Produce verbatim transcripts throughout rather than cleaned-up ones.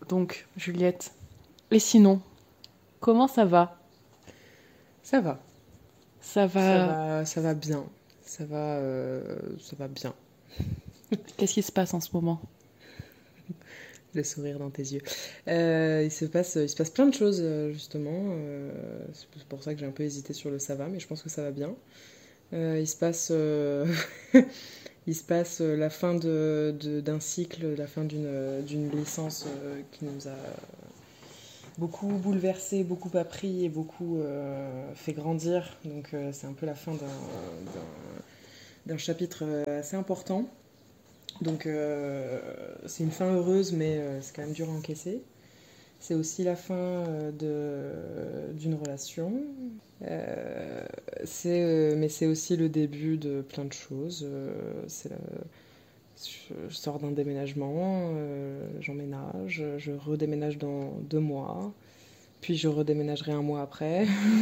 Donc, Juliette, et sinon, comment ça va? Ça va, Ça ça va. va, ça va bien, ça va, euh, ça va bien. Qu'est-ce qui se passe en ce moment? Le sourire dans tes yeux. Euh, il se passe, il se passe plein de choses euh, justement. euh, c'est pour ça que j'ai un peu hésité sur le ça va, mais je pense que ça va bien. Euh, il se passe, euh, il se passe euh, la fin de, de- d'un cycle, la fin d'une euh, d'une licence euh, qui nous a beaucoup bouleversé, beaucoup appris et beaucoup euh, fait grandir. Donc euh, c'est un peu la fin d'un d'un- d'un chapitre euh, assez important. Donc euh, c'est une fin heureuse, mais euh, c'est quand même dur à encaisser. C'est aussi la fin euh, de, d'une relation. Euh, c'est, euh, mais c'est aussi le début de plein de choses. Euh, c'est la- je, je sors d'un déménagement, euh, j'emménage, je redéménage dans deux mois, puis je redéménagerai un mois après.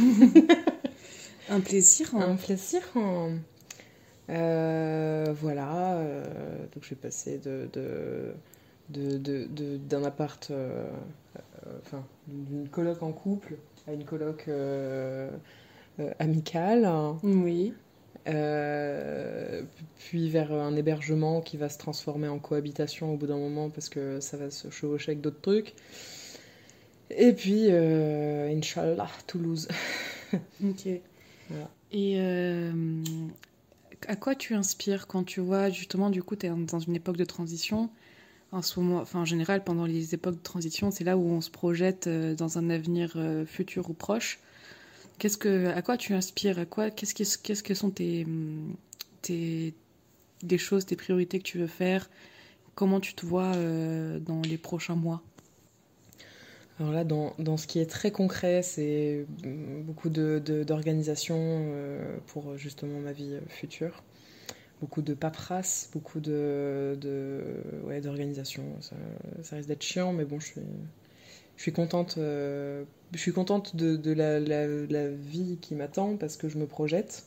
Un plaisir, Un hein. plaisir. Hein. Euh, voilà, euh, donc je vais passer de, de, de, de- de- d'un appart, euh, euh, enfin, d'une coloc en couple à une coloc euh, euh, amicale, Oui. euh, puis vers un hébergement qui va se transformer en cohabitation au bout d'un moment parce que ça va se chevaucher avec d'autres trucs. Et puis, euh, Inch'Allah, Toulouse. Ok. Voilà. Et euh, à quoi tu inspires quand tu vois, justement, du coup, tu es dans une époque de transition? En ce moment, enfin, en général, pendant les époques de transition, c'est là où on se projette euh, dans un avenir euh, futur ou proche. Qu'est-ce que, à quoi tu inspires? À quoi, qu'est-ce que, qu'est-ce que sont tes, hum, tes, des choses, tes priorités que tu veux faire? Comment tu te vois euh, dans les prochains mois? Alors là, dans, dans ce qui est très concret, c'est beaucoup de, de- d'organisation euh, pour justement ma vie future. Beaucoup de paperasse, beaucoup de, de ouais, d'organisation. Ça, ça risque d'être chiant, mais bon, je suis, je suis contente, euh, je suis contente de, de la, la- la vie qui m'attend parce que je me projette.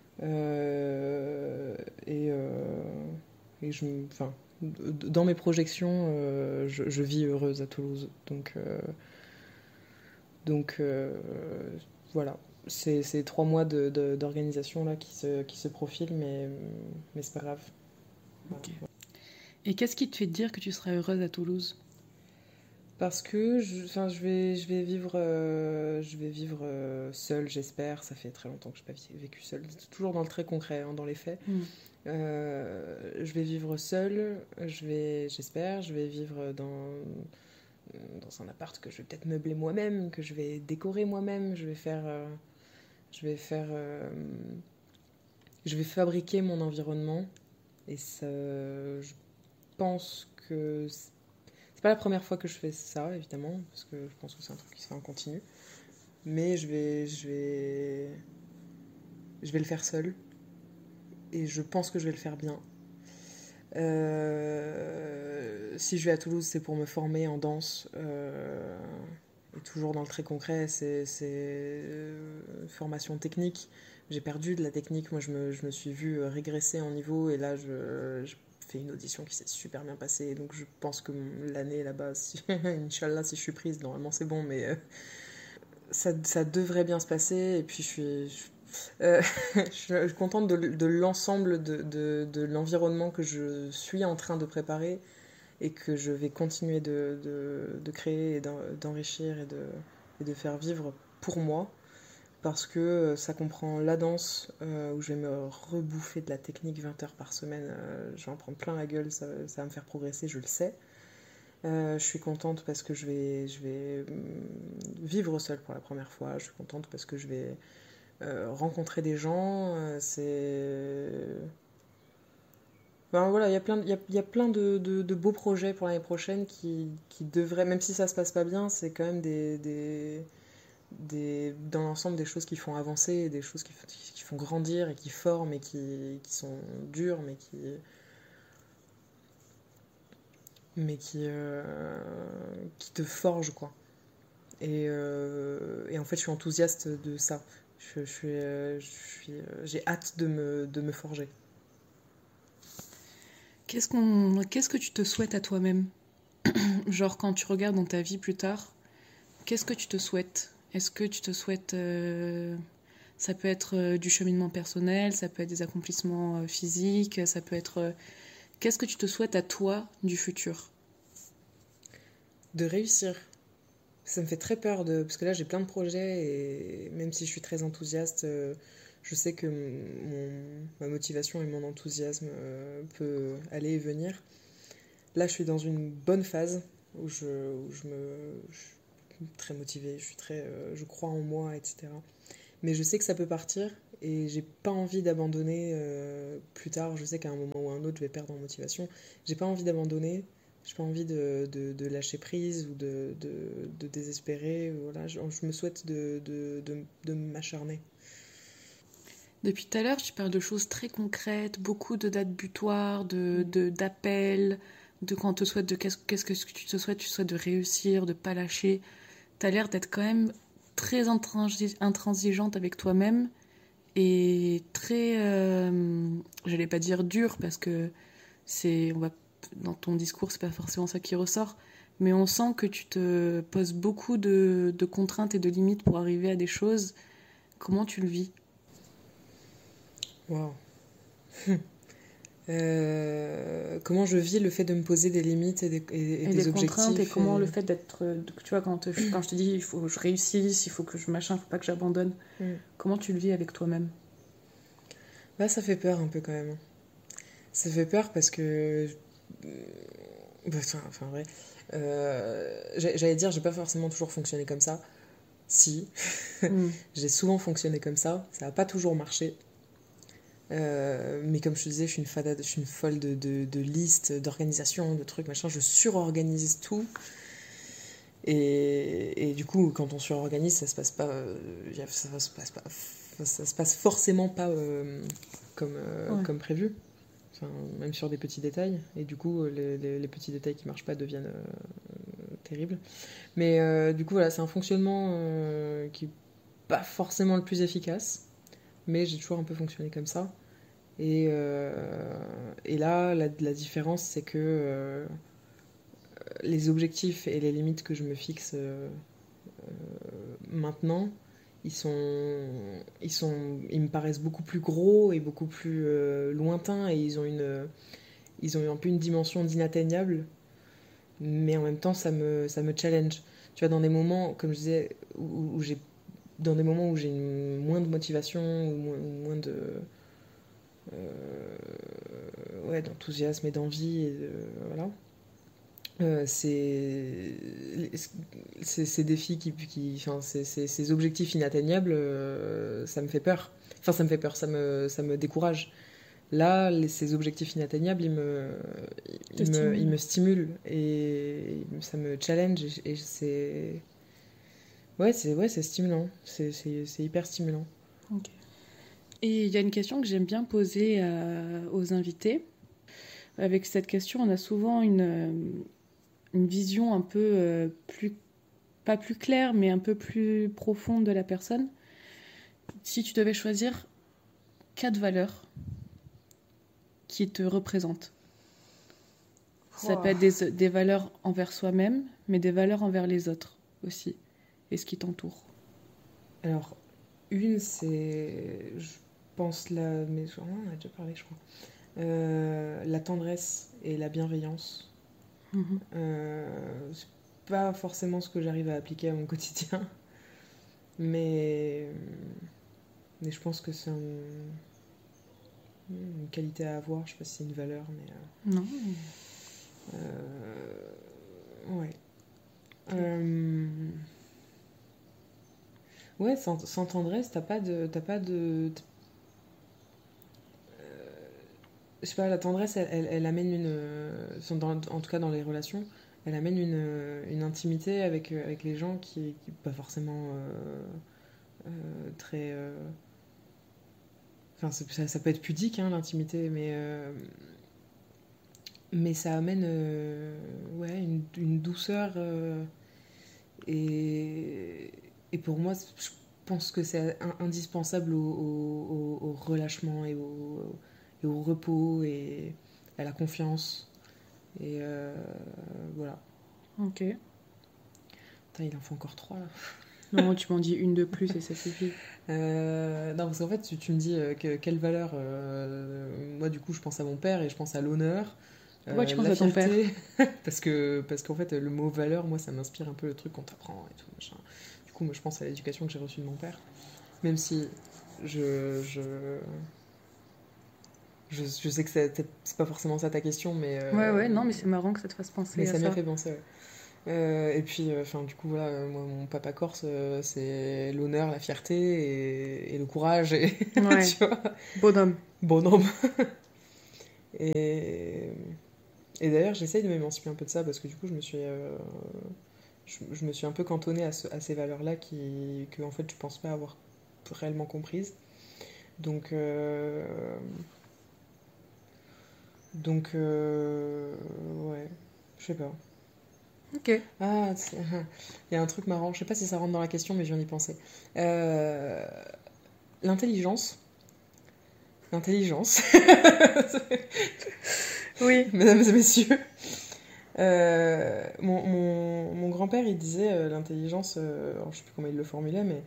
Euh, et, euh, et je, me- enfin, d- dans mes projections, euh, je, je vis heureuse à Toulouse. Donc, euh, donc euh, voilà. C'est, c'est trois mois de, de- d'organisation là qui se, qui se profilent, mais, mais c'est pas grave. Voilà. Ok. Et qu'est-ce qui te fait dire que tu seras heureuse à Toulouse? Parce que je, enfin, je vais, je vais vivre, euh, je vais vivre euh, seule, j'espère. Ça fait très longtemps que je n'ai pas vécu seule. C'est toujours dans le très concret, hein, dans les faits. Hmm. Euh, je vais vivre seule, je vais, j'espère. Je vais vivre dans, dans un appart que je vais peut-être meubler moi-même, que je vais décorer moi-même. Je vais faire, euh, je vais faire, euh, je vais fabriquer mon environnement. Et ça, je pense que c'est pas la première fois que je fais ça, évidemment, parce que je pense que c'est un truc qui se fait en continu. Mais je vais, je vais, je vais le faire seul. Et je pense que je vais le faire bien. Euh, si je vais à Toulouse, c'est pour me former en danse. Euh, et toujours dans le très concret, c'est, c'est euh, formation technique. J'ai perdu de la technique. Moi, je me, je me suis vue régresser en niveau. Et là, je, je fais une audition qui s'est super bien passée. Donc, je pense que l'année là-bas, si, Inch'Allah, si je suis prise, normalement, c'est bon. Mais euh, ça, ça devrait bien se passer. Et puis, je suis, je euh, je suis contente de, de l'ensemble de, de, de l'environnement que je suis en train de préparer et que je vais continuer de, de, de créer et d'enrichir et de, et de faire vivre pour moi. Parce que ça comprend la danse, euh, où je vais me rebouffer de la technique vingt heures par semaine. Euh, je vais en prendre plein la gueule, ça, ça va me faire progresser, je le sais. Euh, je suis contente parce que je vais, je vais vivre seule pour la première fois. Je suis contente parce que je vais euh, rencontrer des gens, euh, c'est... Enfin, voilà, il y a plein, de- il y a, il y a plein de, de- de beaux projets pour l'année prochaine qui, qui devraient, même si ça se passe pas bien, c'est quand même des, des, des- dans l'ensemble des choses qui font avancer, des choses qui, f- qui font grandir et qui forment et qui, qui sont dures, mais qui, mais qui, euh, qui te forgent, quoi. Et, euh, et en fait, je suis enthousiaste de ça. Je, je suis, euh, je suis, euh, j'ai hâte de me, de me forger. Qu'est-ce qu'on, qu'est-ce que tu te souhaites à toi-même Genre, quand tu regardes dans ta vie plus tard, qu'est-ce que tu te souhaites? Est-ce que tu te souhaites... euh, Ça peut être euh, du cheminement personnel, ça peut être des accomplissements euh, physiques, ça peut être... euh, Qu'est-ce que tu te souhaites à toi du futur? De réussir. Ça me fait très peur de... Parce que là, j'ai plein de projets et même si je suis très enthousiaste, euh, je sais que mon... ma motivation et mon enthousiasme euh, peut aller et venir. Là, je suis dans une bonne phase où je, où je me... Je suis très motivée, je suis très... euh, je crois en moi, et cetera. Mais je sais que ça peut partir et j'ai pas envie d'abandonner euh, plus tard. Je sais qu'à un moment ou à un autre, je vais perdre en motivation. J'ai pas envie d'abandonner. J'ai pas envie de, de, de lâcher prise ou de, de, de désespérer. Voilà, je, je me souhaite de, de, de, de m'acharner. Depuis tout à l'heure, tu parles de choses très concrètes, beaucoup de dates butoirs, de, de, d'appels, de quand on te souhaite de qu'est-ce, qu'est-ce que tu te souhaites, tu souhaites de réussir, de pas lâcher. T'as l'air d'être quand même très intransi- intransigeante avec toi-même et très, euh, j'allais pas dire dur parce que c'est, on va, dans ton discours, c'est pas forcément ça qui ressort, mais on sent que tu te poses beaucoup de, de contraintes et de limites pour arriver à des choses. Comment tu le vis? Waouh. Euh, comment je vis le fait de me poser des limites et des, et, et Et des des contraintes, et objectifs comment le et... fait d'être, tu vois, quand, te- quand je te dis il faut que je réussisse, il faut que je machin, il faut pas que j'abandonne, Mm. comment tu le vis avec toi-même? Bah, ça fait peur un peu quand même. Ça fait peur parce que... Bah, Enfin, enfin, vrai. Euh, j'allais dire, j'ai pas forcément toujours fonctionné comme ça. Si, Mm. j'ai souvent fonctionné comme ça. Ça n'a pas toujours marché. Euh, mais comme je te disais, je suis une fada, je suis une folle de, de, de listes, d'organisation, de trucs, machin. Je surorganise tout. Et, et du coup, quand on surorganise, ça se passe pas, euh, ça se passe pas, ça se passe forcément pas euh, comme, euh, Ouais. comme prévu. Enfin, même sur des petits détails. Et du coup, les, les, les petits détails qui marchent pas deviennent euh, terribles. Mais euh, du coup, voilà, c'est un fonctionnement euh, qui n'est pas forcément le plus efficace. Mais j'ai toujours un peu fonctionné comme ça. Et, euh, et là, la, la différence, c'est que euh, les objectifs et les limites que je me fixe euh, maintenant, ils sont, ils sont, ils me paraissent beaucoup plus gros et beaucoup plus euh, lointains et ils ont une, ils ont un peu une dimension d'inatteignable, mais en même temps, ça me, ça me challenge. Tu vois, dans des moments, comme je disais, où, où j'ai, dans des moments où j'ai une, moins de motivation ou moins, ou moins de, euh, ouais, d'enthousiasme et d'envie, et de, voilà. Euh, c'est ces, ces défis qui, qui enfin, ces, ces, ces objectifs inatteignables, euh, ça me fait peur. Enfin, ça me fait peur, ça me, ça me décourage. Là, les, ces objectifs inatteignables, ils me, Te ils me, ils stimule. me stimulent et ça me challenge et, et c'est, ouais, c'est, ouais, c'est stimulant. C'est, c'est, c'est hyper stimulant. Ok. Et il y a une question que j'aime bien poser euh, aux invités. Avec cette question, on a souvent une, euh, une vision un peu euh, plus, pas plus claire, mais un peu plus profonde de la personne. Si tu devais choisir quatre valeurs qui te représentent, ça peut Wow. être des, des valeurs envers soi-même, mais des valeurs envers les autres aussi, et ce qui t'entoure. Alors, une, c'est, je pense là, mais on en a déjà parlé, je crois. Euh, la tendresse et la bienveillance. Mhm. Euh, c'est pas forcément ce que j'arrive à appliquer à mon quotidien, mais, mais je pense que c'est un- une qualité à avoir. Je sais pas si c'est une valeur, mais Non. euh, euh, ouais. Ok. Euh, ouais, sans, sans tendresse, t'as pas de, t'as pas de, je sais pas, la tendresse, elle, elle, elle amène une, euh, dans- en tout cas dans les relations, elle amène une, euh, une intimité avec, euh, avec les gens qui, qui pas forcément euh, euh, très, euh, enfin, ça, ça peut être pudique, hein, l'intimité, mais, euh, mais ça amène euh, ouais, une, une douceur. Euh, et, et pour moi, je pense que c'est un- indispensable au, au, au- au relâchement et au, et au repos et à la confiance. Et euh, voilà. Ok. Putain, il en faut encore trois, là. Non, tu m'en dis une de plus et ça suffit. Euh, non, parce qu'en fait, tu, tu me dis euh, que, quelle valeur. Euh, moi, du coup, je pense à mon père et je pense à l'honneur, Pourquoi tu euh, penses la à ton père? fierté. parce que, parce qu'en fait, le mot valeur, moi, ça m'inspire un peu le truc qu'on t'apprend et tout, machin. Du coup, moi, je pense à l'éducation que j'ai reçue de mon père. Même si je. je... Je, je sais que c'est c'est pas forcément ça ta question, mais, Ouais, euh, ouais, non, mais c'est marrant que ça te fasse mais penser à ça m'y a ça. fait penser. Ouais. Euh, et puis, enfin, du coup, voilà, euh, moi, mon papa corse, euh, c'est l'honneur, la fierté et, et le courage, et Ouais, tu vois, bonhomme. bonhomme. Et, et d'ailleurs, j'essaye de m'émanciper un peu de ça parce que du coup, je me suis, euh, je, je me suis un peu cantonnée à, ce- à ces valeurs-là qui, que, en fait, je pense pas avoir réellement comprises. Donc, euh, donc, euh, ouais, je sais pas. Ok. Ah, c'est- il y a un truc marrant, je sais pas si ça rentre dans la question, mais je viens d'y penser. Euh, L'intelligence. L'intelligence, Oui. mesdames et messieurs. Euh, mon mon, mon grand-père, il disait euh, l'intelligence, euh, alors je sais plus comment il le formulait, mais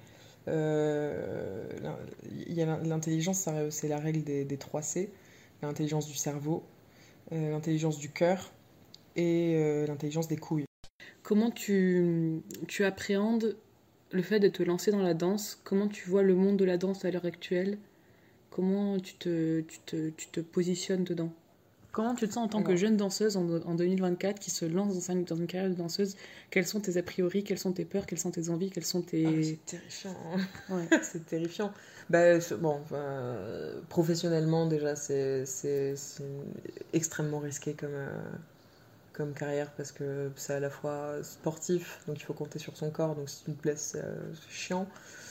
euh, l'in- il y a l'in- l'intelligence, ça- c'est la règle des, des trois C. L'intelligence du cerveau, euh, l'intelligence du cœur et euh, l'intelligence des couilles. Comment tu, tu appréhendes le fait de te lancer dans la danse? Comment tu vois le monde de la danse à l'heure actuelle? Comment tu te, tu te, tu te positionnes dedans? Comment tu te sens en tant que Alors, jeune danseuse en, en deux mille vingt-quatre qui se lance dans, une- dans une carrière de danseuse? Quels sont tes a priori? Quelles sont tes peurs? Quelles sont tes envies? Quelles sont ah, tes... c'est terrifiant, hein. Ouais. C'est terrifiant. Bah, c'est- bon, enfin, euh, professionnellement, déjà, c'est c'est- c'est extrêmement risqué comme, euh, comme carrière parce que c'est à la fois sportif, donc il faut compter sur son corps, donc si tu te blesses, c'est euh, c'est chiant,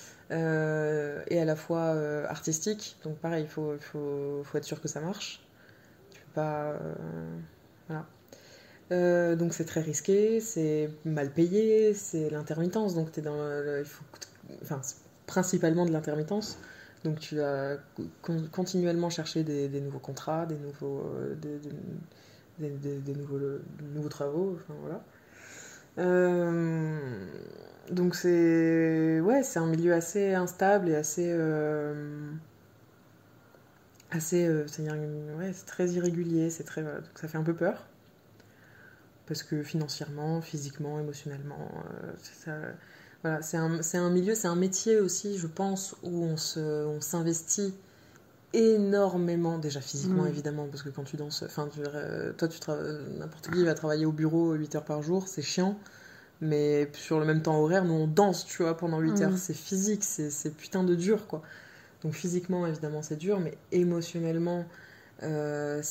euh, et à la fois euh, artistique, donc pareil, il faut, il faut, faut être sûr que ça marche. Tu peux pas. euh, voilà. Euh, donc c'est très risqué, c'est mal payé, c'est l'intermittence, donc t'es dans le- il faut, enfin, c'est principalement de l'intermittence. Donc tu vas con- continuellement chercher des, des nouveaux contrats, des nouveaux, euh, des, des- des- des nouveaux, des nouveaux travaux, enfin voilà. Euh, donc c'est ouais, c'est un milieu assez instable et assez euh, assez euh, c'est ouais, c'est très irrégulier, c'est très voilà, donc ça fait un peu peur parce que financièrement, physiquement, émotionnellement, euh, c'est ça, voilà, c'est un, c'est un milieu, c'est un métier aussi, je pense, où on se, on s'investit énormément, déjà physiquement Mm. évidemment, parce que quand tu danses, enfin, tu, euh, toi, tu tra- n'importe qui va travailler au bureau huit heures par jour, c'est chiant, mais sur le même temps horaire, nous on danse, tu vois, pendant huit heures, Mm. c'est physique, c'est, c'est putain de dur, quoi. Donc physiquement, évidemment, c'est dur, mais émotionnellement, euh,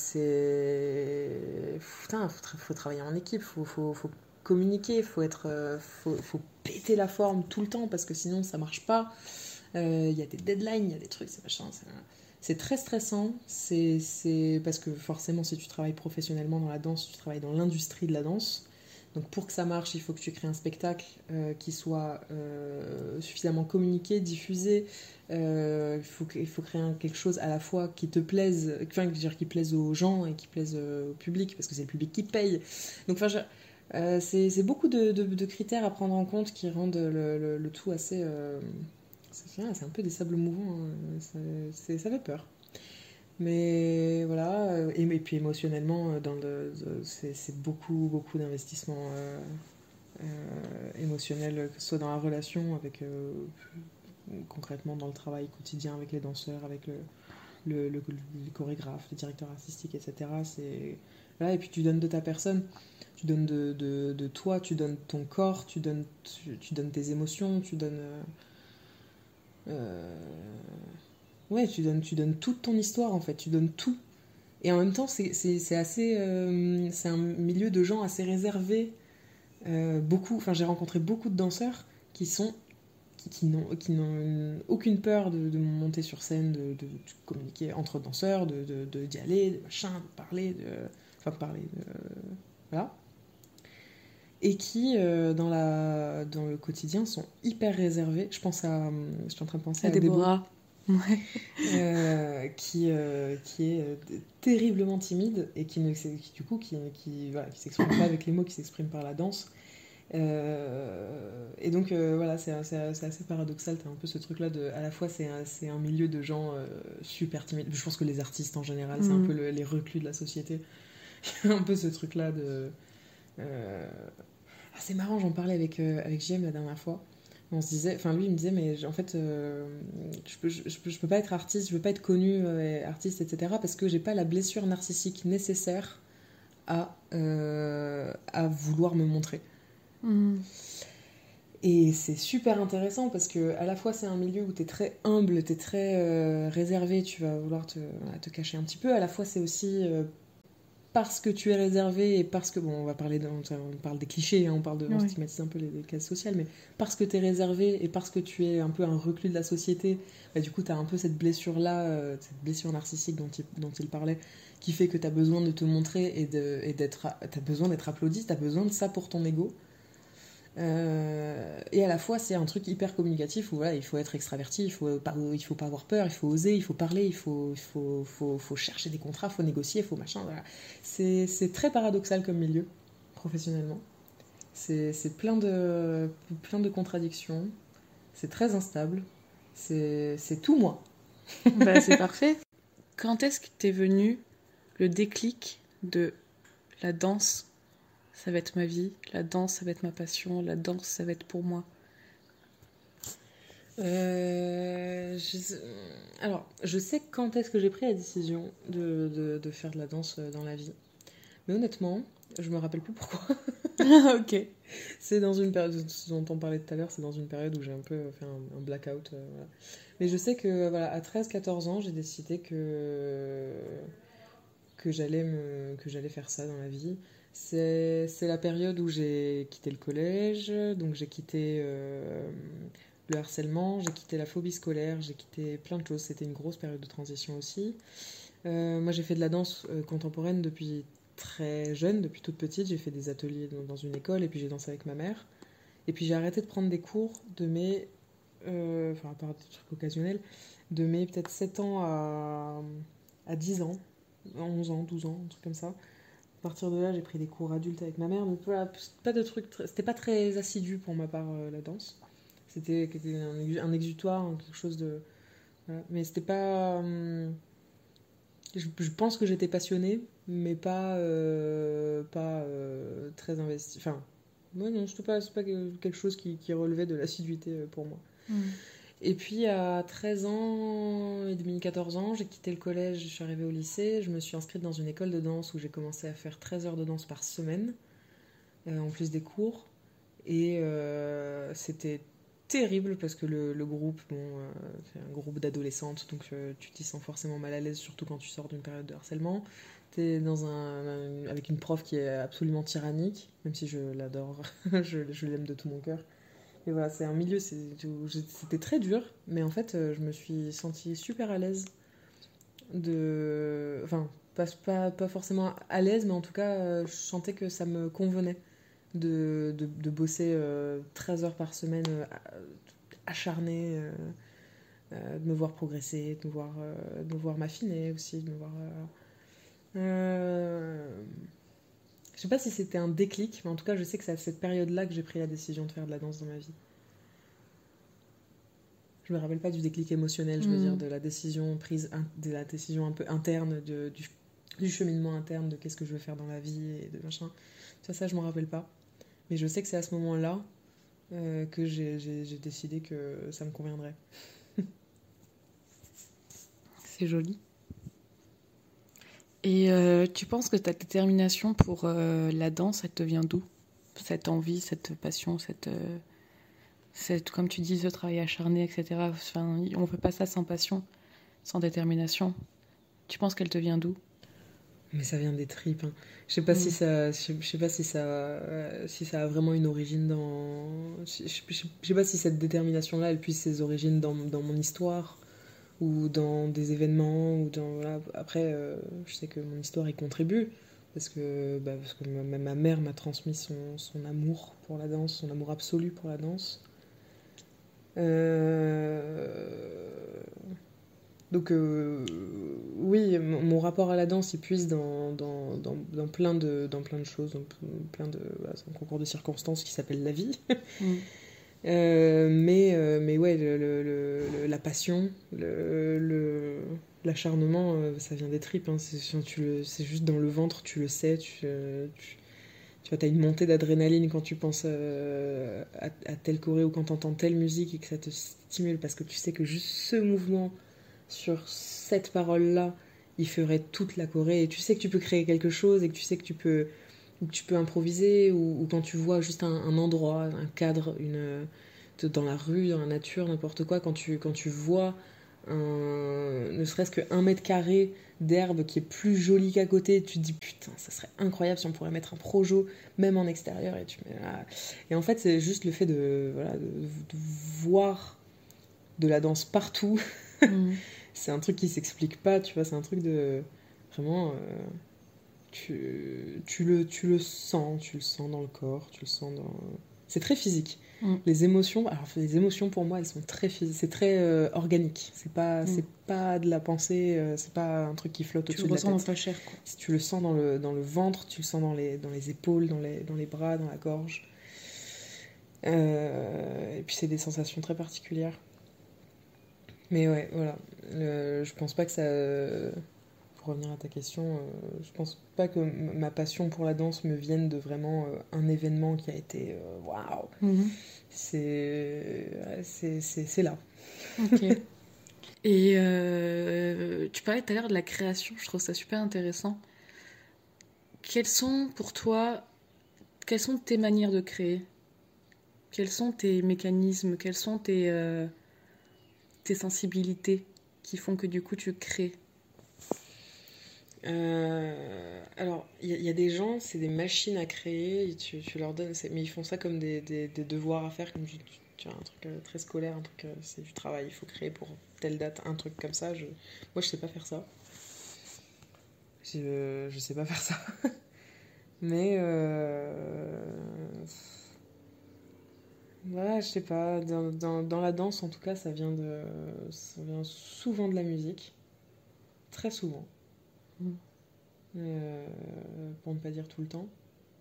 c'est. Putain, faut, tra- faut travailler en équipe, faut, faut, faut communiquer, faut être. euh, faut, faut péter la forme tout le temps parce que sinon ça marche pas. Il euh, y a des deadlines, il y a des trucs, c'est machin. C'est, c'est très stressant. C'est, c'est parce que forcément, si tu travailles professionnellement dans la danse, tu travailles dans l'industrie de la danse. Donc pour que ça marche, il faut que tu crées un spectacle euh, qui soit euh, suffisamment communiqué, diffusé. Euh, il, faut, il faut créer un, quelque chose à la fois qui te plaise, enfin, je veux dire, qui plaise aux gens et qui plaise euh, au public, parce que c'est le public qui paye. Donc enfin, je- euh, c'est, c'est beaucoup de, de- de critères à prendre en compte qui rendent le, le- le tout assez... euh, c'est, c'est un peu des sables mouvants, hein. C'est- c'est- ça fait peur. Mais voilà, euh, et, et puis émotionnellement, euh, dans le, de- c'est, c'est beaucoup, beaucoup d'investissement euh, euh, émotionnel, que ce soit dans la relation, avec euh, concrètement dans le travail quotidien avec les danseurs, avec le, le, le, le chorégraphe, le directeur artistique, et cetera. C'est... Voilà, et puis tu donnes de ta personne, tu donnes de, de, de toi, tu donnes ton corps, tu donnes, tu, tu donnes tes émotions, tu donnes... euh, euh, ouais, tu donnes, tu donnes toute ton histoire en fait, tu donnes tout. Et en même temps, c'est, c'est, c'est assez. Euh, c'est un milieu de gens assez réservés. Euh, beaucoup, enfin, j'ai rencontré beaucoup de danseurs qui sont. qui, qui n'ont, qui n'ont aucune peur de, de monter sur scène, de, de, de communiquer entre danseurs, de, de, de- d'y aller, de machin, de parler, de. Enfin, de parler, de. Voilà. Et qui, euh, dans, la, dans le quotidien, sont hyper réservés. Je pense à. Je suis en train de penser À à Debo. Déborah. Ouais. euh, qui, euh, qui est euh, terriblement timide et qui, ne, qui du coup, qui, qui, voilà, qui s'exprime pas avec les mots, qui s'exprime par la danse. Euh, et donc, euh, voilà, c'est, c'est, c'est assez paradoxal. T'as un peu ce truc-là de. À la fois, c'est un, c'est un milieu de gens euh, super timides. Je pense que les artistes en général, c'est un Mm. peu le, les reclus de la société. Un peu ce truc-là de. Euh... Ah, c'est marrant, j'en parlais avec, euh, avec J M la dernière fois. On se disait, enfin lui il me disait, mais en fait, euh, je, peux, je, je, peux, je peux pas être artiste, je veux pas être connu, euh, artiste, et cetera, parce que j'ai pas la blessure narcissique nécessaire à, euh, à vouloir me montrer. Mm. Et c'est super intéressant parce que à la fois c'est un milieu où t'es très humble, t'es très euh, réservé, tu vas vouloir te, voilà, te cacher un petit peu. À la fois c'est aussi euh, parce que tu es réservé et parce que, bon, on va parler, de, on parle des clichés, hein, on parle de, on Oui. stigmatise un peu les, les cases sociales, mais parce que tu es réservé et parce que tu es un peu un reclus de la société, bah, du coup, tu as un peu cette blessure-là, euh, cette blessure narcissique dont il, dont il parlait, qui fait que tu as besoin de te montrer et, de, et d'être, tu as besoin d'être applaudi, tu as besoin de ça pour ton ego. Euh, et à la fois, c'est un truc hyper communicatif où voilà, il faut être extraverti, il faut pas, il faut pas avoir peur, il faut oser, il faut parler, il faut, il faut, faut, faut chercher des contrats, il faut négocier, il faut machin. Voilà. C'est, c'est très paradoxal comme milieu, professionnellement. C'est, c'est plein, de, plein de contradictions, c'est très instable, c'est, c'est tout moi. Bah, c'est parfait. Quand est-ce que t'es venu le déclic de la danse, ça va être ma vie, la danse, ça va être ma passion, la danse, ça va être pour moi? Euh, je, alors, je sais quand est-ce que j'ai pris la décision de, de, de faire de la danse dans la vie. Mais honnêtement, je me rappelle plus pourquoi. Ok. C'est dans une période, ce dont on parlait tout à l'heure, c'est dans une période où j'ai un peu fait un, un blackout. euh, voilà. Mais je sais que voilà, à treize quatorze ans, j'ai décidé que, que j'allais me, que j'allais faire ça dans la vie. C'est, c'est la période où j'ai quitté le collège, donc j'ai quitté euh, le harcèlement, j'ai quitté la phobie scolaire, j'ai quitté plein de choses. C'était une grosse période de transition aussi. Euh, moi, j'ai fait de la danse euh, contemporaine depuis très jeune, depuis toute petite. J'ai fait des ateliers dans, dans une école et puis j'ai dansé avec ma mère. Et puis j'ai arrêté de prendre des cours de mes, euh, enfin à part des trucs occasionnels, de mes peut-être sept ans à, à dix ans, onze ans, douze ans, un truc comme ça. À partir de là, j'ai pris des cours adultes avec ma mère, mais voilà, pas de trucs, très- c'était pas très assidu pour ma part euh, la danse. C'était un, un exutoire, hein, quelque chose de, voilà. Mais c'était pas, hum, je, je pense que j'étais passionnée, mais pas, euh, pas euh, très investie. Enfin, ouais, non, c'est pas, c'est pas quelque chose qui, qui relevait de l'assiduité euh, pour moi. Mm. Et puis à treize ans et demi, quatorze ans, j'ai quitté le collège, je suis arrivée au lycée, je me suis inscrite dans une école de danse où j'ai commencé à faire treize heures de danse par semaine, euh, en plus des cours. Et euh, c'était terrible parce que le, le groupe, bon, euh, c'est un groupe d'adolescentes, donc euh, tu t'y sens forcément mal à l'aise, surtout quand tu sors d'une période de harcèlement. T'es dans un, un- avec une prof qui est absolument tyrannique, même si je l'adore, je, je l'aime de tout mon cœur. Et voilà, c'est un milieu, c'est- c'était très dur, mais en fait, euh, je me suis sentie super à l'aise de... Enfin, pas, pas, pas forcément à l'aise, mais en tout cas, euh, je sentais que ça me convenait de, de, de bosser euh, treize heures par semaine euh, acharnée, euh, euh, de me voir progresser, de me voir, euh, de me voir m'affiner aussi, de me voir... Euh, euh, je sais pas si c'était un déclic, mais en tout cas, je sais que c'est à cette période-là que j'ai pris la décision de faire de la danse dans ma vie. Je me rappelle pas du déclic émotionnel, je veux dire, Mm. de la décision prise, de la décision un peu interne, de, du, du cheminement interne de qu'est-ce que je veux faire dans la vie et de machin. Ça, ça, je m'en rappelle pas. Mais je sais que c'est à ce moment-là euh, que j'ai, j'ai, j'ai décidé que ça me conviendrait. C'est joli. Et euh, tu penses que ta détermination pour euh, la danse, elle te vient d'où? Cette envie, cette passion, cette, euh, cette, comme tu dis, ce travail acharné, et cetera. Enfin, on ne fait pas ça sans passion, sans détermination. Tu penses qu'elle te vient d'où? Mais ça vient des tripes. Hein. Je sais pas si Mm. ça, je je sais pas si ça, euh, si ça a vraiment une origine dans. Je, je- je- je sais pas si cette détermination-là, elle puise ses origines dans, dans mon histoire ou dans des événements ou dans voilà. Après, euh, je sais que mon histoire y contribue parce que bah, parce que ma, ma mère m'a transmis son, son amour pour la danse, son amour absolu pour la danse. Euh, Donc euh, oui, mon, mon rapport à la danse, il puise dans, dans, dans, dans plein, de, dans plein de choses, dans plein de... Voilà, c'est un concours de circonstances qui s'appelle la vie. Mm. Euh, mais, euh, mais ouais, le, le, le, la passion, le, le, l'acharnement, euh, ça vient des tripes. Hein. C'est, tu le, c'est juste dans le ventre, tu le sais. Tu, tu, tu vois, t'as une montée d'adrénaline quand tu penses euh, à, à telle choré ou quand t'entends telle musique et que ça te stimule parce que tu sais que juste ce mouvement sur cette parole-là, il ferait toute la choré. Et tu sais que tu peux créer quelque chose et que tu sais que tu peux où tu peux improviser, ou, ou quand tu vois juste un, un endroit, un cadre, une, dans la rue, dans la nature, n'importe quoi, quand tu, quand tu vois un, ne serait-ce qu'un mètre carré d'herbe qui est plus joli qu'à côté, tu te dis putain, ça serait incroyable si on pourrait mettre un projo, même en extérieur, et tu mets là. Et en fait, c'est juste le fait de, voilà, de, de voir de la danse partout. Mm. C'est un truc qui s'explique pas, tu vois, c'est un truc de vraiment. Euh, Tu, tu, le, tu le sens, tu le sens dans le corps, tu le sens dans... C'est très physique. Mm. Les émotions, alors les émotions pour moi, elles sont très physiques, c'est très euh, organique. C'est pas, Mm. c'est pas de la pensée, euh, c'est pas un truc qui flotte Tu au-dessus le de la ressens dans tête. ta chair, quoi. Si tu le sens dans le, dans le ventre, tu le sens dans les, dans les épaules, dans les, dans les bras, dans la gorge. Euh, et puis c'est des sensations très particulières. Mais ouais, voilà. Le- je pense pas que ça... Pour revenir à ta question, euh, je pense pas que m- ma passion pour la danse me vienne de vraiment euh, un événement qui a été euh, waouh. Mhm. C'est, ouais, c'est, c'est, c'est là. Ok. Et euh, tu parlais tout à l'heure de la création, je trouve ça super intéressant. Quelles sont pour toi, quelles sont tes manières de créer? Quels sont tes mécanismes? Quelles sont tes, euh, tes sensibilités qui font que du coup tu crées? Euh, alors, il y, y a des gens, c'est des machines à créer, et tu, tu leur donnes, c'est- mais ils font ça comme des, des- des devoirs à faire, comme tu, tu- tu as un truc euh, très scolaire, un truc, euh, c'est du travail, il faut créer pour telle date, un truc comme ça. Je, moi, je sais pas faire ça. Je, je sais pas faire ça. Mais euh, ouais, je sais pas, dans, dans, dans la danse en tout cas, ça vient de, ça vient souvent de la musique, très souvent, Mm. euh, pour ne pas dire tout le temps.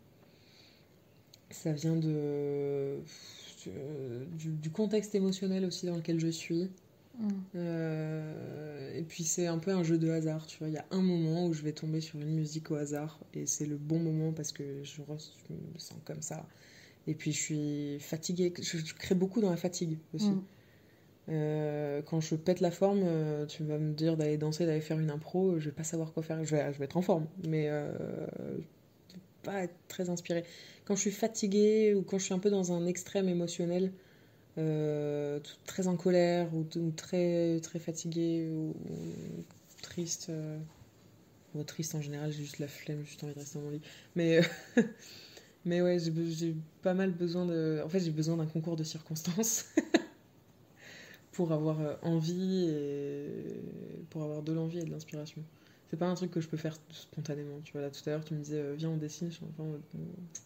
Ça vient de, du, du contexte émotionnel aussi dans lequel je suis. Mm. Euh, et puis c'est un peu un jeu de hasard, tu vois. Il y a un moment où je vais tomber sur une musique au hasard et c'est le bon moment parce que je, re- je me sens comme ça. Et puis je suis fatiguée, je, je crée beaucoup dans la fatigue aussi. Mm. Euh, quand je pète la forme, euh, tu vas me dire d'aller danser, d'aller faire une impro, je vais pas savoir quoi faire. Je vais, je vais être en forme, mais euh, je vais pas être très inspirée. Quand je suis fatiguée ou quand je suis un peu dans un extrême émotionnel, euh, tout- très en colère ou, ou très, très fatiguée ou, ou triste, euh, bon, triste en général, j'ai juste la flemme, j'ai juste envie de rester dans mon lit. Mais, euh, mais ouais, j'ai, be- j'ai pas mal besoin de. En fait, j'ai besoin d'un concours de circonstances pour avoir euh, envie et pour avoir de l'envie et de l'inspiration. C'est pas un truc que je peux faire spontanément. Tu vois, là tout à l'heure, tu me disais, euh, viens, on dessine. Je suis enfin, euh,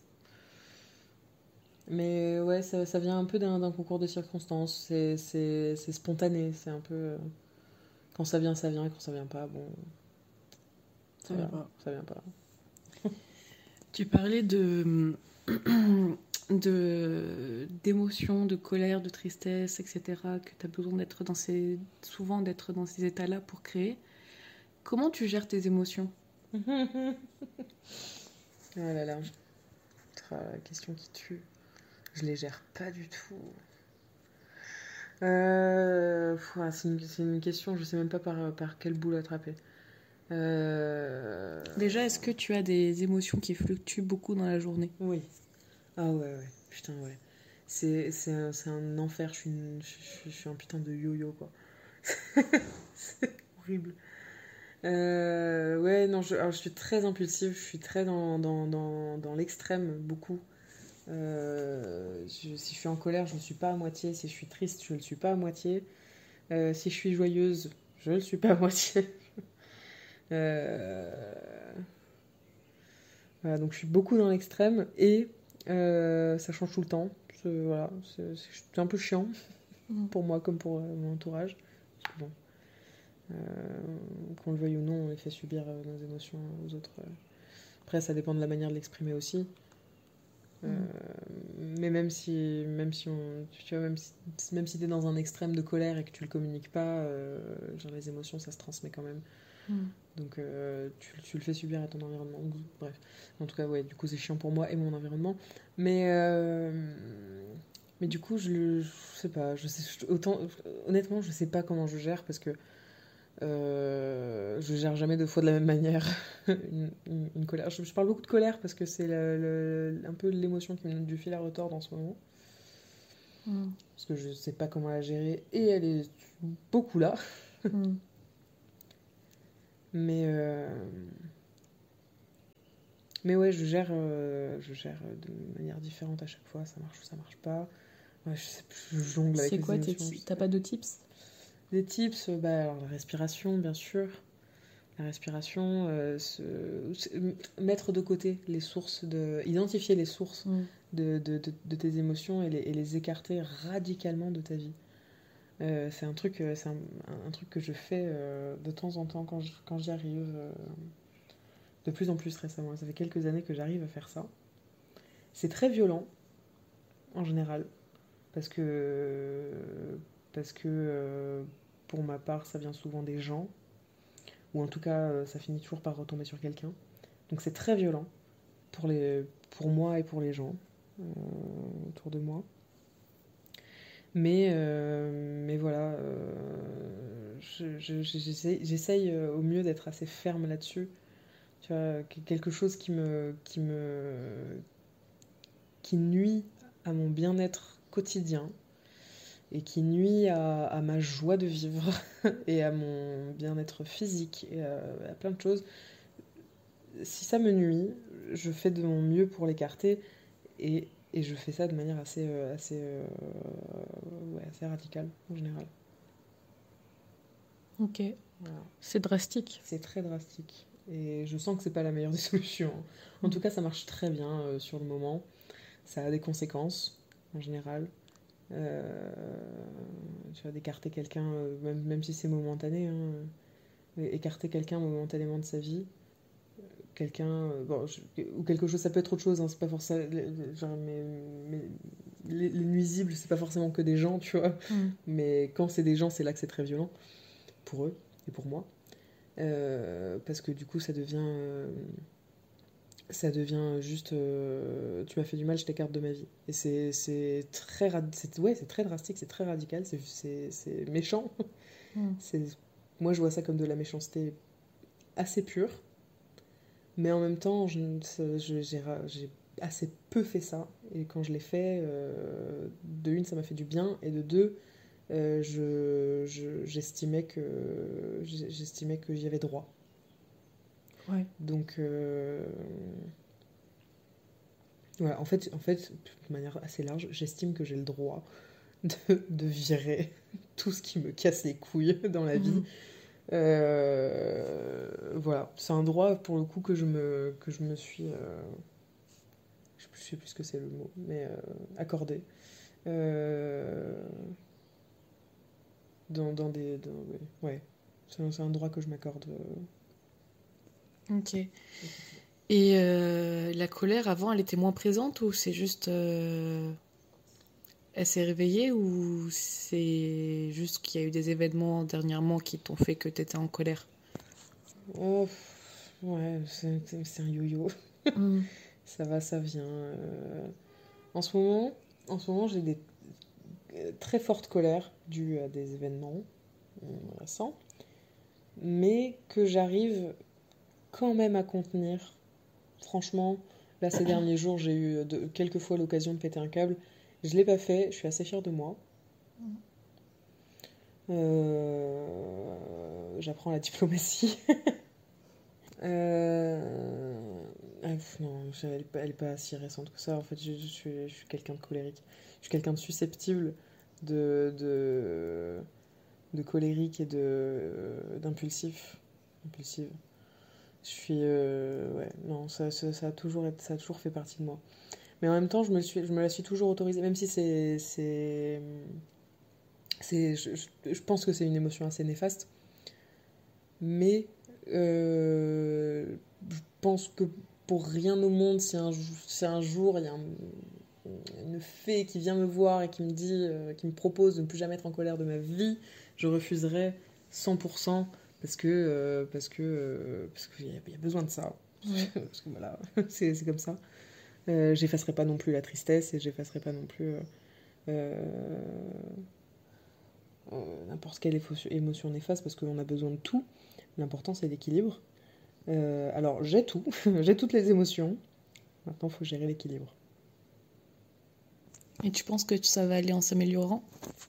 mais ouais, ça, ça vient un peu d'un, d'un concours de circonstances. C'est, c'est, c'est spontané. C'est un peu. euh, Quand ça vient, ça vient. Et quand ça vient pas, bon, Ça vient voilà, pas. ça vient pas. Tu parlais de, de d'émotions, de colère, de tristesse, et cetera. Que tu as besoin d'être dans ces, souvent d'être dans ces états-là pour créer. Comment tu gères tes émotions? Oh là là. Ah, la question qui tue. Je les gère pas du tout. Euh, pff, ah, c'est, une, c'est une question, je sais même pas par, par quel bout l'attraper. Euh, Déjà, est-ce que tu as des émotions qui fluctuent beaucoup dans la journée? Oui. Ah ouais, ouais. Putain, ouais. C'est, c'est, un, c'est un enfer. Je suis, une- je, je- je suis un putain de yo-yo, quoi. C'est horrible. Euh, ouais, non, je, alors, je suis très impulsive. Je suis très dans, dans, dans, dans l'extrême, beaucoup. Euh, je- si je suis en colère, je ne le suis pas à moitié. Si je suis triste, je ne le suis pas à moitié. Euh, si je suis joyeuse, je ne le suis pas à moitié. Euh, Voilà, donc je suis beaucoup dans l'extrême et euh, ça change tout le temps. C'est, voilà, c'est, c'est un peu chiant Mm. pour moi comme pour euh, mon entourage. Parce que bon, Euh, qu'on le veuille ou non, on les fait subir euh, nos émotions aux autres. Après, ça dépend de la manière de l'exprimer aussi. Euh, mm. Mais même si, même si on, tu vois, même si, même si t'es dans un extrême de colère et que tu le communiques pas, euh, genre les émotions, ça se transmet quand même. Mm. Donc euh, tu, tu le fais subir à ton environnement. Bref, en tout cas, ouais, du coup c'est chiant pour moi et mon environnement. Mais euh, mais du coup, je, le, je sais pas, je sais, autant, honnêtement, je sais pas comment je gère parce que euh, je gère jamais deux fois de la même manière une, une, une colère. Je, je parle beaucoup de colère parce que c'est le, le, un peu l'émotion qui me donne du fil à retordre en ce moment. Mm. Parce que je sais pas comment la gérer et elle est beaucoup là. Mm. Mais euh, mais ouais, je gère, euh, je gère de manière différente à chaque fois. Ça marche ou ça marche pas. Ouais, je sais plus, je jongle avec les émotions. C'est quoi, t'as pas de tips? Des tips, bah, alors la respiration, bien sûr. La respiration, euh, se, se, mettre de côté les sources, de, identifier les sources mm. de, de, de, de tes émotions et les, et les écarter radicalement de ta vie. Euh, c'est un truc, c'est un, un truc que je fais euh, de temps en temps quand, je, quand j'y arrive, euh, de plus en plus récemment. Ça fait quelques années que j'arrive à faire ça. C'est très violent, en général, parce que, parce que euh, pour ma part, ça vient souvent des gens, ou en tout cas, euh, ça finit toujours par retomber sur quelqu'un. Donc c'est très violent pour, les, pour moi et pour les gens euh, autour de moi. Mais, euh, mais voilà, euh, je, je, j'essaye, j'essaye au mieux d'être assez ferme là-dessus. Tu vois, quelque chose qui me, qui me, qui nuit à mon bien-être quotidien et qui nuit à, à ma joie de vivre et à mon bien-être physique et à, à plein de choses. Si ça me nuit, je fais de mon mieux pour l'écarter et, et je fais ça de manière assez, assez, euh, ouais, assez radicale en général. Ok. Voilà. C'est drastique. C'est très drastique. Et je sens que c'est pas la meilleure des solutions. En mmh. tout cas, ça marche très bien euh, sur le moment. Ça a des conséquences en général. Euh, tu vas d'écarter quelqu'un, euh, même, même si c'est momentané, hein, écarter quelqu'un momentanément de sa vie. Quelqu'un, euh, bon, je, ou quelque chose, ça peut être autre chose, hein, c'est pas forcément. Genre, mais, mais les, les nuisibles, c'est pas forcément que des gens, tu vois. Mm. Mais quand c'est des gens, c'est là que c'est très violent, pour eux et pour moi. Euh, parce que du coup, ça devient. Euh, ça devient juste. Euh, tu m'as fait du mal, je t'écarte de ma vie. Et c'est, c'est très. C'est, ouais, c'est très drastique, c'est très radical, c'est, c'est, c'est méchant. Mm. C'est, moi, je vois ça comme de la méchanceté assez pure. Mais en même temps, je, je, j'ai, j'ai assez peu fait ça. Et quand je l'ai fait, euh, de une, ça m'a fait du bien. Et de deux, euh, je, je, j'estimais, que, j'estimais que j'y avais droit. Ouais. Donc, euh, voilà, en fait, en fait, de manière assez large, j'estime que j'ai le droit de, de virer tout ce qui me casse les couilles dans la vie. Mmh. Euh, voilà, c'est un droit pour le coup que je me, que je me suis, euh, je sais plus ce que c'est le mot, mais euh, accordé euh, dans, dans des, dans, ouais, ouais. C'est, un, c'est un droit que je m'accorde. Euh... Ok. Et euh, la colère avant, elle était moins présente ou c'est juste, euh... elle s'est réveillée ou c'est juste qu'il y a eu des événements dernièrement qui t'ont fait que t'étais en colère? Oh, ouais, c'est, c'est un yo-yo. Mm. Ça va, ça vient. Euh... En ce moment, en ce moment, j'ai des très fortes colères dues à des événements récents, mais que j'arrive quand même à contenir. Franchement, là, ces derniers jours, j'ai eu de, quelques fois l'occasion de péter un câble. Je l'ai pas fait, je suis assez fière de moi. Euh... J'apprends la diplomatie. Euh... Ah, non, elle n'est pas, pas si récente que ça. En fait, je, je, suis, je suis quelqu'un de colérique. Je suis quelqu'un de susceptible, de, de, de colérique et de, d'impulsif. Impulsive. Je suis... Euh, ouais, non, ça, ça, ça, a toujours été, ça a toujours fait partie de moi. Mais en même temps, je me, suis, je me la suis toujours autorisée, même si c'est... c'est, c'est je, je, je pense que c'est une émotion assez néfaste. Mais euh, je pense que pour rien au monde, si un, si un jour il y a un- une fée qui vient me voir et qui me dit, euh, qui me propose de ne plus jamais être en colère de ma vie, je refuserai cent pour cent parce que euh, parce que euh, parce qu'il y, a- il y a besoin de ça. Ouais. Parce que voilà, c'est c'est comme ça. Euh, j'effacerai pas non plus la tristesse et j'effacerai pas non plus euh, euh, euh, n'importe quelle éfo- émotion néfaste parce qu'on a besoin de tout. L'important c'est l'équilibre. Euh, alors j'ai tout, j'ai toutes les émotions. Maintenant il faut gérer l'équilibre. Et tu penses que ça va aller en s'améliorant?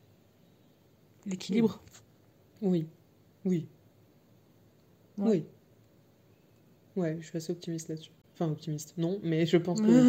Oui, L'équilibre? oui, oui, Ouais. oui. Ouais, je suis assez optimiste là-dessus. Enfin optimiste, non, mais je pense que oui.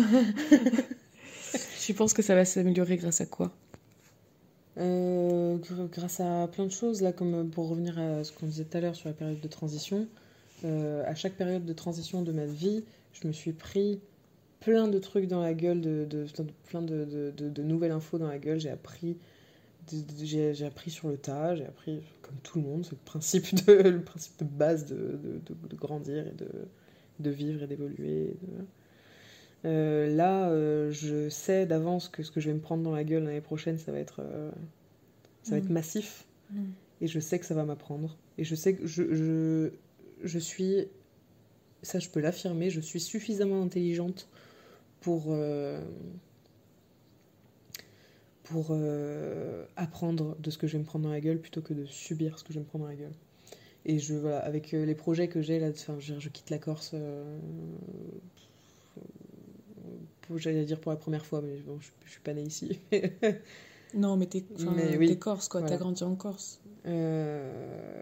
Tu penses que ça va s'améliorer grâce à quoi? Euh, gr- grâce à plein de choses, là, comme euh, pour revenir à ce qu'on disait tout à l'heure sur la période de transition, euh, à chaque période de transition de ma vie, je me suis pris plein de trucs dans la gueule, de, de- de- plein de, de- de- de nouvelles infos dans la gueule. J'ai appris, de- de- j'ai, j'ai appris sur le tas, j'ai appris, comme tout le monde, c'est le principe de, le principe de base de, de- de- de grandir et de, de vivre et d'évoluer. et de- Euh, là, euh, je sais d'avance que ce que je vais me prendre dans la gueule l'année prochaine, ça va être, euh, ça va être Mm. massif. Mm. Et je sais que ça va m'apprendre. Et je sais que je, je, je suis, ça je peux l'affirmer, je suis suffisamment intelligente pour, euh, pour euh, apprendre de ce que je vais me prendre dans la gueule plutôt que de subir ce que je vais me prendre dans la gueule. Et je, voilà, avec euh, les projets que j'ai là, enfin, je, je quitte la Corse, euh, pour- j'allais dire pour la première fois, mais bon, je, je suis pas née ici. Non, mais t'es, enfin, Mais t'es oui, corse, quoi. T'as voilà. grandi en Corse. Euh,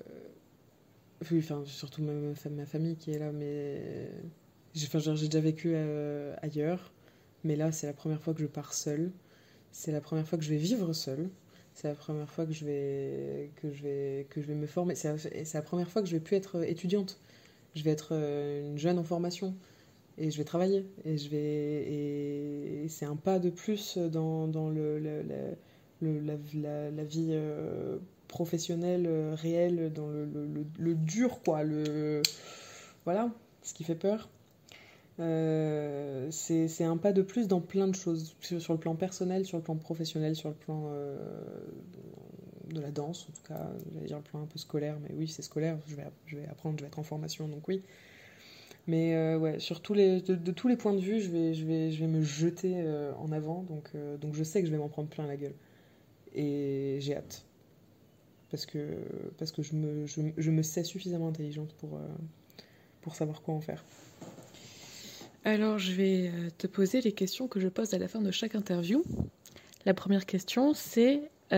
Oui, enfin, surtout ma, ma fa- ma famille qui est là, mais j'ai enfin, genre, j'ai déjà vécu euh, ailleurs, mais là, c'est la première fois que je pars seule. C'est la première fois que je vais vivre seule. C'est la première fois que je vais, que je vais, que je vais me former. C'est la, et c'est la première fois que je vais plus être étudiante. Je vais être euh, une jeune en formation et je vais travailler. Et, je vais, et, et c'est un pas de plus dans, dans le, le- le- le- la, la- la vie euh, professionnelle euh, réelle, dans le, le- le- le dur, quoi. Le, voilà, ce qui fait peur. Euh, c'est, c'est un pas de plus dans plein de choses, sur, sur le plan personnel, sur le plan professionnel, sur le plan euh, de la danse, en tout cas, j'allais dire le plan un peu scolaire, mais oui, c'est scolaire, je vais, je vais apprendre, je vais être en formation, donc oui. Mais euh, ouais, sur tous les, de, de tous les points de vue, je vais, je vais, je vais me jeter euh, en avant, donc, euh, donc je sais que je vais m'en prendre plein la gueule. Et j'ai hâte, parce que, parce que je, me, je, je me sais suffisamment intelligente pour, euh, pour savoir quoi en faire. Alors, je vais euh, te poser les questions que je pose à la fin de chaque interview. La première question, c'est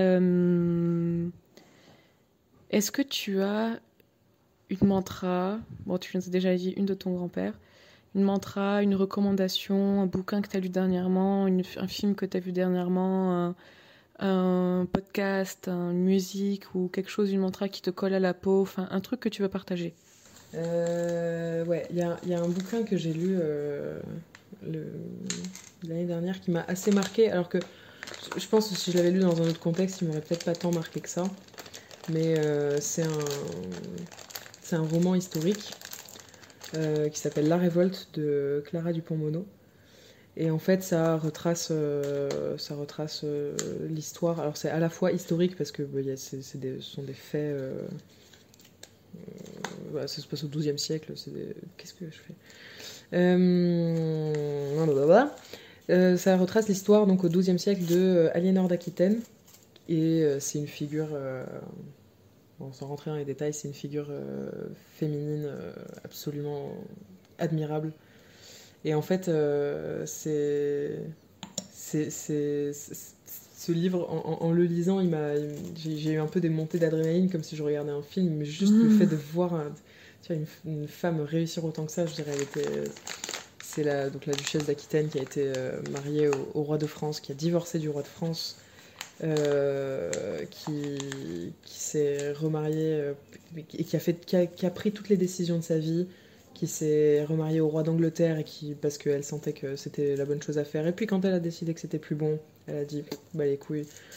euh, est-ce que tu as une mantra, bon, tu nous as déjà dit une de ton grand-père, une mantra, une recommandation, un bouquin que tu as lu dernièrement, une, un film que tu as vu dernièrement, un, un podcast, une musique ou quelque chose, une mantra qui te colle à la peau, enfin un truc que tu veux partager. Euh, ouais, il y a, y a un bouquin que j'ai lu euh, le- l'année dernière qui m'a assez marqué, alors que je pense que si je l'avais lu dans un autre contexte, il m'aurait peut-être pas tant marqué que ça. Mais euh, c'est un, c'est un roman historique euh, qui s'appelle La Révolte de Clara Dupont-Mono. Et en fait, ça retrace, euh, ça retrace euh, l'histoire. Alors, c'est à la fois historique parce que bah, y a- c'est, c'est des, ce sont des faits. Euh, euh, voilà, ça se passe au douzième siècle. C'est des... Qu'est-ce que je fais euh, blablabla. Euh, Ça retrace l'histoire donc au douzième siècle de euh, Aliénor d'Aquitaine. Et euh, c'est une figure. Euh, bon, sans rentrer dans les détails, c'est une figure euh, féminine euh, absolument admirable. Et en fait, euh, c'est, c'est, c'est, c'est- ce livre, en, en- en le lisant, il m'a, il- j'ai, j'ai eu un peu des montées d'adrénaline comme si je regardais un film, mais juste le fait de voir un- tu vois, une, une femme réussir autant que ça, je dirais, elle était, c'est la, donc la duchesse d'Aquitaine qui a été euh, mariée au, au roi de France, qui a divorcé du roi de France, euh, qui, qui s'est remariée euh, et qui a, fait, qui, a, qui a pris toutes les décisions de sa vie, qui s'est remariée au roi d'Angleterre et qui, parce qu'elle sentait que c'était la bonne chose à faire. Et puis quand elle a décidé que c'était plus bon, elle a dit bah les couilles.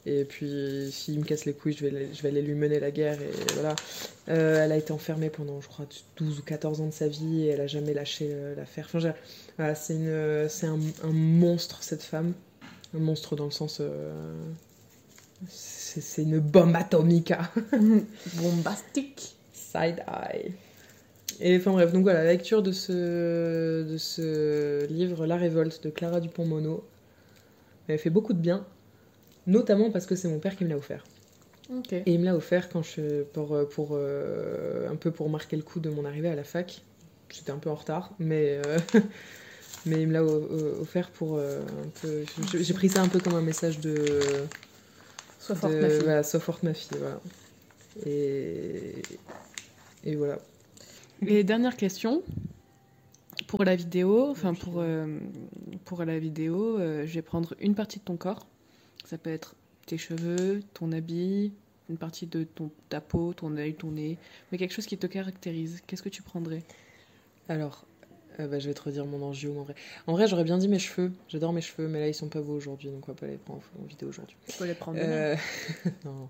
Et puis, s'il me casse les couilles, je vais, je vais aller lui mener la guerre. Et voilà. Euh, elle a été enfermée pendant, je crois, douze ou quatorze ans de sa vie et elle a jamais lâché euh, l'affaire. Enfin, j'ai- voilà, c'est une, c'est un, un monstre, cette femme. Un monstre dans le sens. euh, c'est, c'est une bombe atomique. Bombastique. Side eye. Et enfin bref, donc voilà, la lecture de ce, de ce livre, La Révolte de Clara Dupont-Mono, m'avait fait beaucoup de bien, notamment parce que c'est mon père qui me l'a offert. Ok. Et il me l'a offert quand je, pour, pour, euh, un peu pour marquer le coup de mon arrivée à la fac. J'étais un peu en retard, mais, euh, mais il me l'a o- o- offert pour euh, un peu. J'ai j'ai pris ça un peu comme un message de. Sois de- forte, ma fille. Voilà, sois forte, ma fille, voilà. Et, et voilà. Et dernière question. Pour la vidéo, enfin pour, euh, pour la vidéo, euh, je vais prendre une partie de ton corps. Ça peut être tes cheveux, ton habit, une partie de ton, ta peau, ton œil, ton nez, mais quelque chose qui te caractérise. Qu'est-ce que tu prendrais? Alors, euh, bah, je vais te redire mon angiome en vrai. En vrai, j'aurais bien dit mes cheveux. J'adore mes cheveux, mais là, ils sont pas beaux aujourd'hui, donc on va pas les prendre en en vidéo aujourd'hui. Tu peux les prendre demain. Euh, non.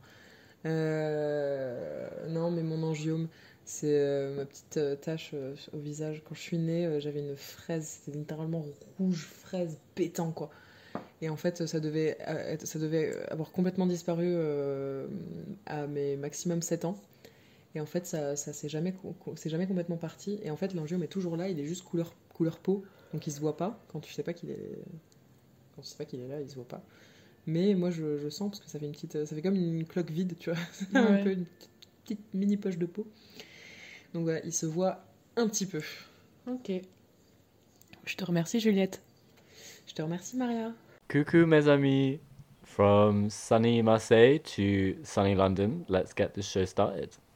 Euh, non, mais mon angiome, c'est euh, ma petite euh, tache euh, au visage. Quand je suis née, euh, j'avais une fraise, c'était littéralement rouge fraise pétant, quoi. Et en fait, ça devait, euh, être- ça devait avoir complètement disparu euh, à mes maximum sept ans. Et en fait, ça, ça c'est jamais, co- co- c'est jamais complètement parti. Et en fait, l'angiome est toujours là, il est juste couleur, couleur peau, donc il se voit pas. Quand tu sais pas qu'il est, quand tu sais pas qu'il est là, il se voit pas. Mais moi, je, je sens parce que ça fait une petite, ça fait comme une cloque vide, tu vois, un Ouais. peu une petite, petite mini poche de peau. Donc voilà, il se voit un petit peu. Ok. Je te remercie, Juliette. Je te remercie, Maria. Coucou mes amis. From sunny Marseille to sunny London, let's get this show started.